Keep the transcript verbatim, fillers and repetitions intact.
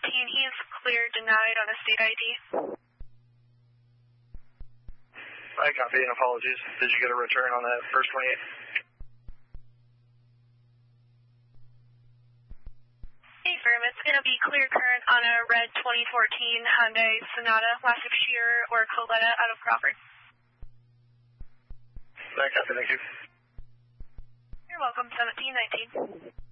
seventeen, he's clear denied on a state I D. I copy and apologies. Did you get a return on that first twenty-eight? Affirm, it's going to be clear current on a red twenty fourteen Hyundai Sonata, last of Shearer or Coletta out of Crawford. I copy, thank you. You're welcome, seventeen nineteen.